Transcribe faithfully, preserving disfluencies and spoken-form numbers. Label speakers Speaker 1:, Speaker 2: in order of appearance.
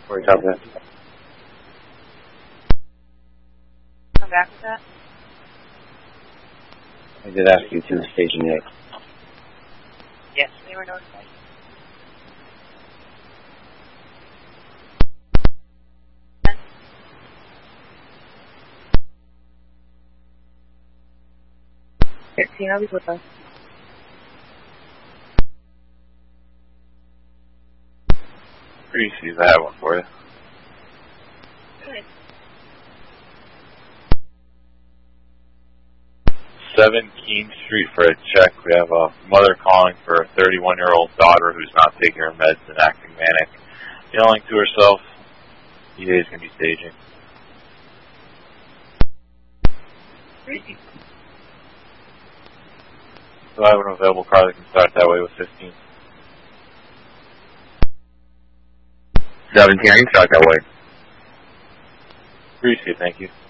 Speaker 1: Where you talking about?
Speaker 2: Come back with that?
Speaker 1: I did ask you to the station yet.
Speaker 2: Yes, they were notified. Fifteen, I'll be with us.
Speaker 3: Reese's, I have one for you.
Speaker 2: Good.
Speaker 3: seven Keene Street for a check. We have a mother calling for a thirty-one-year-old daughter who's not taking her meds and acting manic, yelling to herself. E A's going to be staging.
Speaker 2: Reese's.
Speaker 3: So I have an available car that can start that way with fifteen.
Speaker 1: seventeen, I can start that way.
Speaker 3: Reese, thank you.